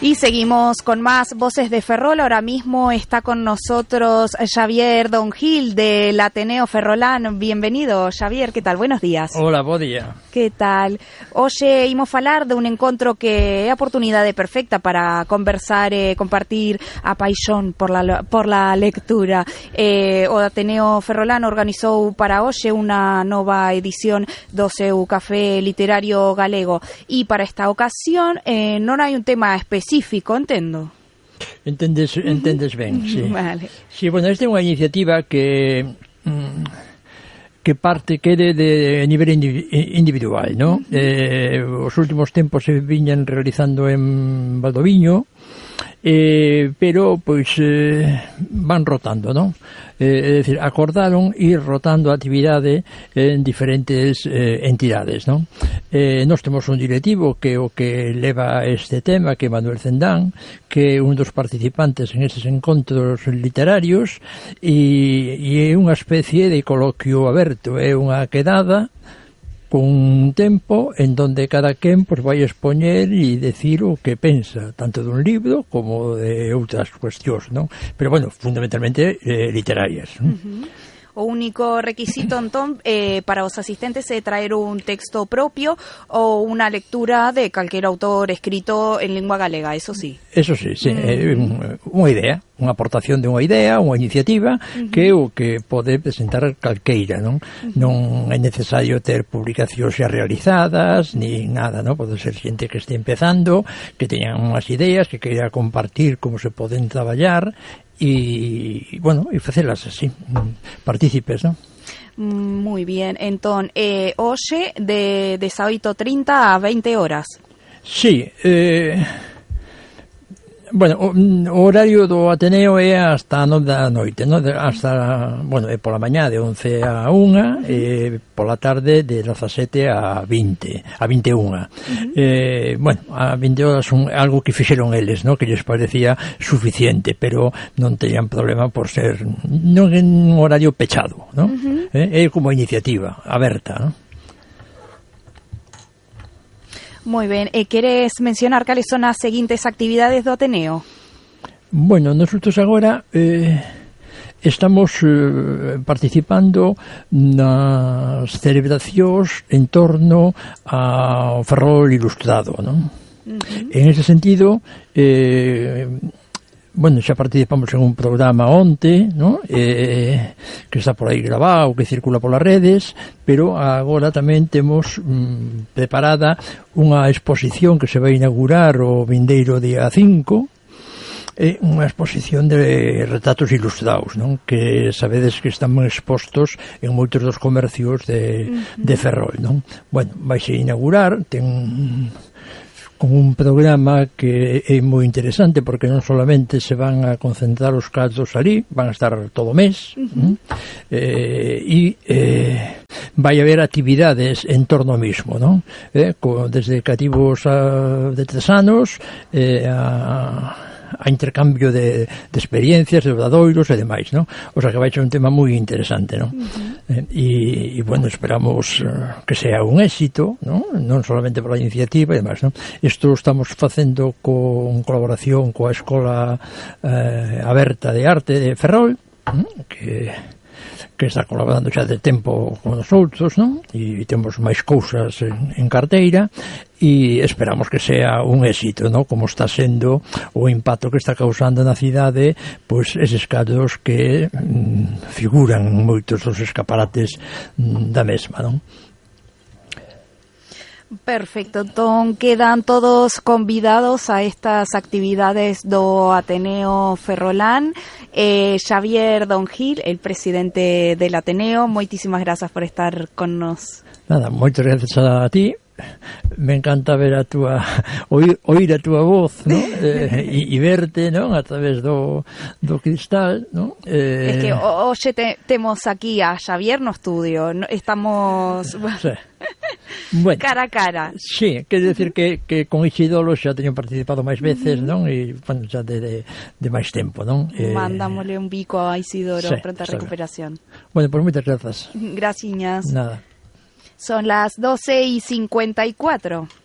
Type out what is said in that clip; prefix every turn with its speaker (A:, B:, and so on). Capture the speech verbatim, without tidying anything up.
A: Y seguimos con más Voces de Ferrol. Ahora mismo está con nosotros Xavier Don Gil del Ateneo Ferrolán. Bienvenido, Xavier. ¿Qué tal? Buenos días.
B: Hola, bo día.
A: ¿Qué tal? Oxe, imos falar de un encontro que é a oportunidade perfecta para conversar e compartir a paixón por la, por la lectura. Eh, o Ateneo Ferrolán organizou para hoxe unha nova edición do seu café literario galego. E para esta ocasión eh, non hai un tema específico, entendo.
B: Entendes, entendes ben, sí.
A: Vale.
B: Sí, bueno, esta é unha iniciativa que que parte quede de nivel individual, ¿no? Uh-huh. Eh, os últimos tempos se viñan realizando en Valdoviño, eh, pero pois eh, van rotando, ¿no? Eh, é dicir, acordaron ir rotando a actividade en diferentes eh, entidades, ¿no? Eh, nós temos un directivo que o que leva este tema, que é Manuel Cendán, que é un dos participantes en eses encontros literarios, e, e é unha especie de coloquio aberto, é unha quedada con un tempo en donde cada quen pues, vai expoñer e decir o que pensa, tanto dun libro como de outras cuestións, non? Pero, bueno, fundamentalmente eh, literarias.
A: Uh-huh. O único requisito, entón, eh, para os asistentes é traer un texto propio ou unha lectura de calquer autor escrito en lingua galega, eso sí.
B: Eso sí, sí, mm. é unha idea, unha aportación de unha idea, unha iniciativa, uh-huh. que é o que pode presentar calqueira, non? Uh-huh. Non é necesario ter publicacións xa realizadas, ni nada, non? Pode ser xente que este empezando, que teñan unhas ideas, que queira compartir como se poden traballar, e, bueno, e facelas así, partícipes, non?
A: Moi bien, entón, eh, hoxe de dezaoito e trinta a veinte horas.
B: Sí, eh... Bueno, o, o horario do Ateneo é hasta a nove da noite, ¿no? Hasta, bueno, é pola mañá de once a unha, e pola tarde de dezasete a vinte, a vinte e unha. Uh-huh. Eh, bueno, a vinte horas son algo que fixeron eles, ¿no? Que lles parecía suficiente, pero non tenían problema por ser non en un horario pechado, ¿no? Uh-huh. Eh, é como iniciativa aberta, ¿no?
A: Moi ben, e queres mencionar cales son as seguintes actividades do Ateneo?
B: Bueno, nosotros agora eh, estamos eh, participando nas celebracións en torno ao Ferrol Ilustrado, non? Uh-huh. En ese sentido, eh, bueno, xa participamos en un programa onte, ¿no? Eh, que está por aí grabado, que circula polas redes, pero agora tamén temos mm, preparada unha exposición que se vai inaugurar o vindeiro día cinco, é unha exposición de retratos ilustrados, non? Que sabedes que están expostos en moitos dos comercios de, uh-huh. de Ferrol, non? Bueno, vaise inaugurar, ten con un programa que é moi interesante porque non solamente se van a concentrar os cadros ali, van a estar todo o mes, uh-huh. eh, e eh, vai haber actividades en torno mismo, non? Eh, co, desde cativos a, de tres anos eh, a a intercambio de, de experiencias, de obradoiros e demais, non? O sea que vai ser un tema moi interesante, non? Uh-huh. eh, e, e, bueno, esperamos uh, que sea un éxito, non? Non solamente por a iniciativa e demais, non? Isto estamos facendo con colaboración coa Escola eh, Aberta de Arte de Ferrol, ¿no? que que está colaborando xa de tempo con os outros, non? E temos máis cousas en, en carteira e esperamos que sea un éxito, non? Como está sendo o impacto que está causando na cidade, pois eses cadros que mm, figuran moitos dos escaparates mm, da mesma, non?
A: Perfecto, entón quedan todos convidados a estas actividades do Ateneo Ferrolán. eh, Xavier Don Gil, el presidente del Ateneo, moitísimas grazas por estar con nos.
B: Nada, moitas grazas a ti. Me encanta ver a túa oír, oír a túa voz, ¿no? eh, e, e verte, ¿no? A través do, do cristal, ¿no?
A: Eh... Es que hoxe te, temos aquí a Xavier no estudio, ¿no? Estamos
B: sí. Bueno,
A: cara a cara.
B: Sí, quer decir que, que con Isidoro xa teño participado máis veces, uh-huh. non? E, bueno, xa de, de, de máis tempo, non?
A: Eh... Mandámosle un bico a Isidoro, sí, pronta recuperación.
B: Bueno, pues moitas grazas.
A: Graciñas.
B: Nada.
A: Son las doce y cincuenta y cuatro.